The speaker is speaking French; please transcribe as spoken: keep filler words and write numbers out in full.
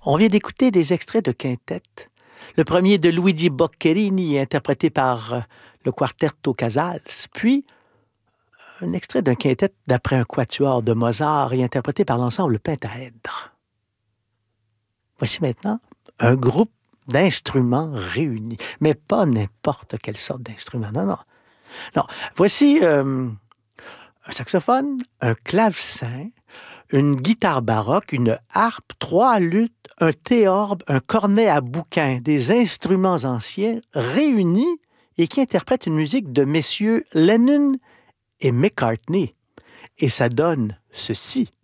On vient d'écouter des extraits de quintettes. Le premier de Luigi Boccherini, interprété par euh, le Quartetto Casals, puis un extrait d'un quintet d'après un quatuor de Mozart et interprété par l'ensemble Pentaèdre. Voici maintenant un groupe d'instruments réunis, mais pas n'importe quelle sorte d'instrument, non, non. Non, voici euh, un saxophone, un clavecin, une guitare baroque, une harpe, trois luttes, un théorbe, un cornet à bouquin, des instruments anciens réunis et qui interprètent une musique de messieurs Lennon et McCartney. Et ça donne ceci.